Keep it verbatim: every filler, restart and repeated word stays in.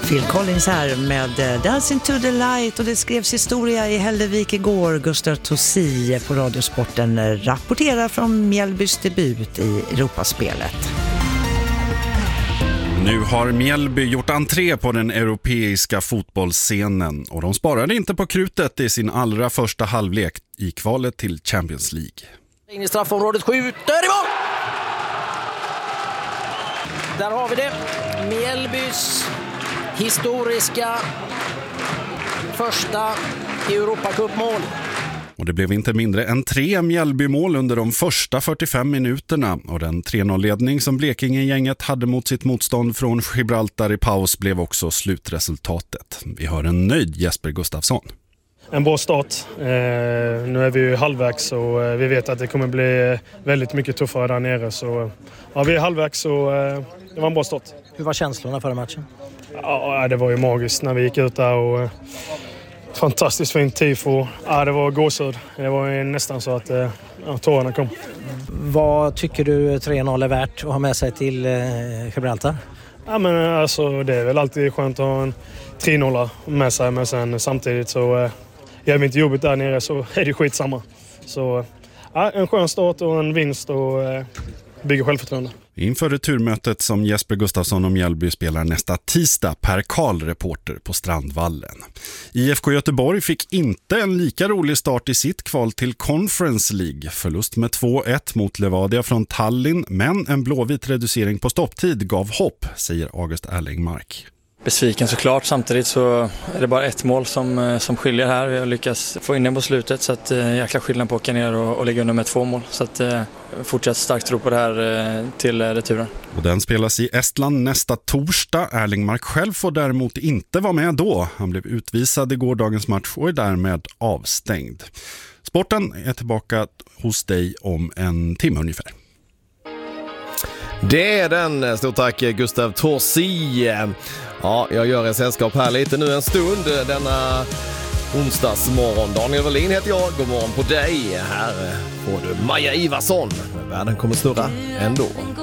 Phil Collins här med Dancing to the Light, och det skrevs historia i Hällevik igår. Gustav Tossi på Radiosporten rapporterar från Mjällbys debut i Europaspelet. Nu har Mjällby gjort entré på den europeiska fotbollsscenen, och de sparade inte på krutet i sin allra första halvlek i kvalet till Champions League. In i straffområdet, skjuter i mål! Där har vi det. Mjällbys historiska första Europacup-mål. Och det blev inte mindre än tre Mjällby-mål under de första fyrtiofem minuterna, och den tre noll-ledning som Blekinge-gänget hade mot sitt motstånd från Gibraltar i paus blev också slutresultatet. Vi hör en nöjd Jesper Gustafsson. En bra start. Eh, nu är vi ju halvvägs, och eh, vi vet att det kommer bli väldigt mycket tuffare där nere. Så ja, vi är halvvägs, och eh, det var en bra start. Hur var känslorna före matchen? Ja, det var ju magiskt när vi gick ut där, och eh, fantastiskt fint tifo. Ja, det var gåshud. Det var ju nästan så att eh, ja, tårarna kom. Vad tycker du tre noll är värt att ha med sig till eh, Gibraltar? Ja, men alltså, det är väl alltid skönt att ha en tre noll med sig, men sen samtidigt så eh, gör vi inte jobbet där nere så är det skitsamma. Så ja, en skön start och en vinst, och eh, bygger självförtroende. Inför returmötet som Jesper Gustafsson och Mjällby spelar nästa tisdag, Per Karl, reporter på Strandvallen. I F K Göteborg fick inte en lika rolig start i sitt kval till Conference League. Förlust med två ett mot Levadia från Tallinn, men en blåvit reducering på stopptid gav hopp, säger August Erlingmark. Besviken såklart, samtidigt så är det bara ett mål som, som skiljer här. Vi har lyckats få in den på slutet, så att eh, jäkla skillnad på att åka ner och, och lägga under med två mål. Så att eh, fortsatt starkt tro på det här eh, till eh, returen. Och den spelas i Estland nästa torsdag. Erlingmark själv får däremot inte vara med då. Han blev utvisad i gårdagens match och är därmed avstängd. Sporten är tillbaka hos dig om en timme ungefär. Det är den. Stort tack Gustav Tossi. Ja, jag gör en sällskap här lite nu en stund denna onsdagsmorgon. Daniel Wallin heter jag. God morgon på dig. Här får du Maja Ivarsson. Världen kommer snurra ändå.